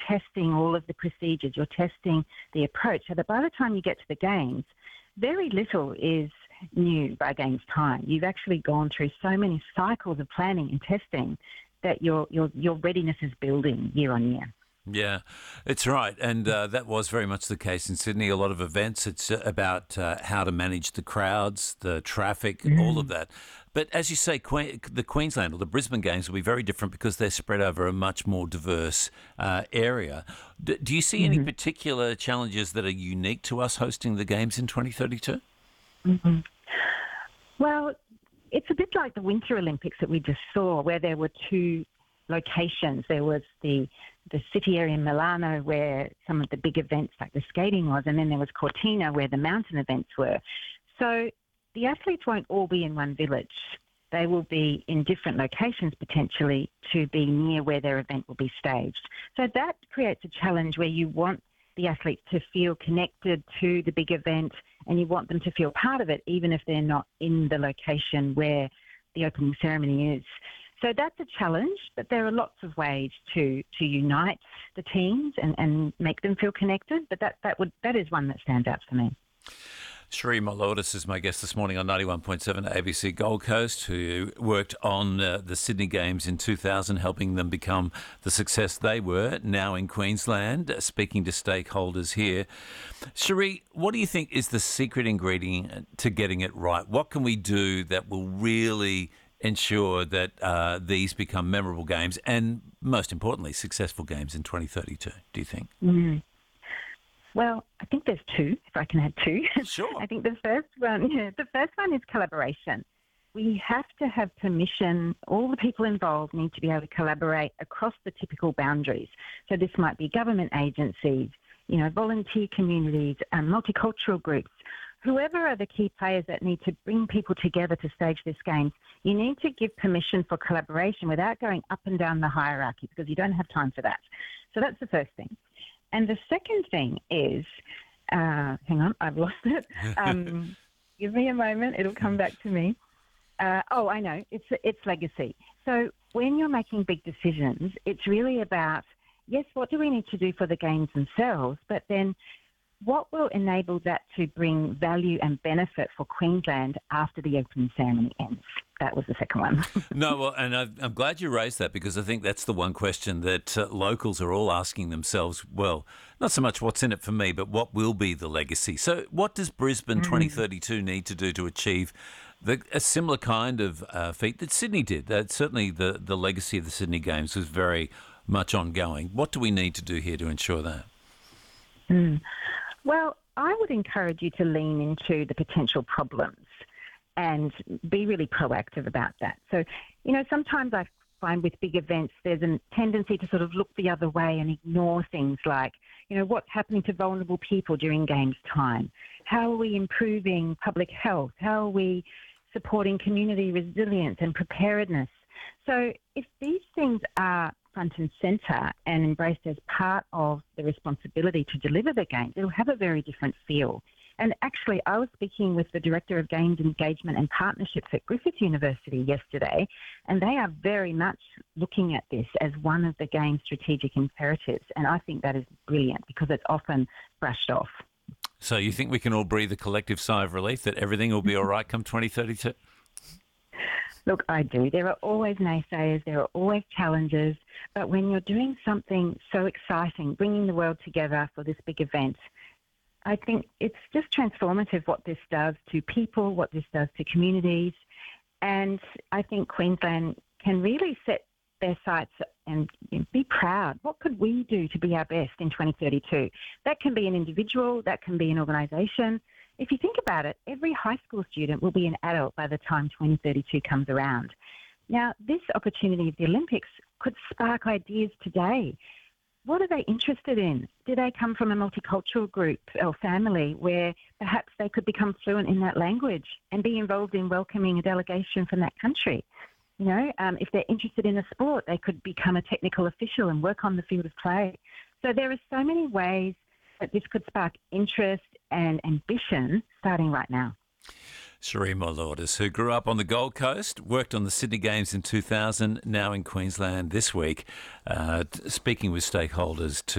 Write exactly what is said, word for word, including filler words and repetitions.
testing all of the procedures, you're testing the approach, so that by the time you get to the games, very little is new by games time. You've actually gone through so many cycles of planning and testing that your your your readiness is building year on year. Yeah, it's right. And uh, that was very much the case in Sydney. A lot of events, it's about uh, how to manage the crowds, the traffic, mm. all of that. But as you say, que- the Queensland or the Brisbane Games will be very different because they're spread over a much more diverse uh, area. D- do you see mm-hmm. any particular challenges that are unique to us hosting the Games in twenty thirty-two? Mm-hmm. Well, it's a bit like the Winter Olympics that we just saw, where there were two locations. There was the the city area in Milano where some of the big events like the skating was, and then there was Cortina where the mountain events were. So the athletes won't all be in one village. They will be in different locations potentially to be near where their event will be staged. So that creates a challenge where you want the athletes to feel connected to the big event and you want them to feel part of it even if they're not in the location where the opening ceremony is. So that's a challenge, but there are lots of ways to, to unite the teams and, and make them feel connected. But that, that would that is one that stands out for me. Cherie Mollotis is my guest this morning on ninety-one point seven A B C Gold Coast, who worked on uh, the Sydney Games in two thousand, helping them become the success they were, now in Queensland, uh, speaking to stakeholders here. Cherie, what do you think is the secret ingredient to getting it right? What can we do that will really ensure that uh, these become memorable games and, most importantly, successful games in twenty thirty-two, do you think? Mm. Well, I think there's two, if I can add two. Sure. I think the first one, yeah, the first one is collaboration. We have to have permission. All the people involved need to be able to collaborate across the typical boundaries. So this might be government agencies, you know, volunteer communities, um, multicultural groups. Whoever are the key players that need to bring people together to stage this game, you need to give permission for collaboration without going up and down the hierarchy because you don't have time for that. So that's the first thing. And the second thing is, uh, hang on, I've lost it. Um, give me a moment, it'll come back to me. Uh, oh, I know, it's it's legacy. So when you're making big decisions, it's really about, yes, what do we need to do for the games themselves, but then what will enable that to bring value and benefit for Queensland after the opening ceremony ends? That was the second one. No, well, and I'm glad you raised that because I think that's the one question that uh, locals are all asking themselves. Well, not so much what's in it for me, but what will be the legacy? So what does Brisbane mm. twenty thirty-two need to do to achieve the, a similar kind of uh, feat that Sydney did? That certainly the, the legacy of the Sydney Games was very much ongoing. What do we need to do here to ensure that? Mm. Well, I would encourage you to lean into the potential problems and be really proactive about that. So, you know, sometimes I find with big events there's a tendency to sort of look the other way and ignore things like, you know, what's happening to vulnerable people during games time? How are we improving public health? How are we supporting community resilience and preparedness? So if these things are front and centre and embraced as part of the responsibility to deliver the games, it'll have a very different feel. And actually, I was speaking with the Director of Games Engagement and Partnerships at Griffith University yesterday, and they are very much looking at this as one of the game's strategic imperatives. And I think that is brilliant because it's often brushed off. So you think we can all breathe a collective sigh of relief that everything will be all right come twenty thirty-two? Look, I do. There are always naysayers, there are always challenges, but when you're doing something so exciting, bringing the world together for this big event, I think it's just transformative what this does to people, what this does to communities, and I think Queensland can really set their sights and you know, be proud. What could we do to be our best in twenty thirty-two? That can be an individual, that can be an organisation. If you think about it, every high school student will be an adult by the time twenty thirty-two comes around. Now, this opportunity of the Olympics could spark ideas today. What are they interested in? Do they come from a multicultural group or family where perhaps they could become fluent in that language and be involved in welcoming a delegation from that country? You know, um, if they're interested in a sport, they could become a technical official and work on the field of play. So there are so many ways that this could spark interest and ambition starting right now. Cherie Mollotis, who grew up on the Gold Coast, worked on the Sydney Games in two thousand, now in Queensland this week, uh, speaking with stakeholders to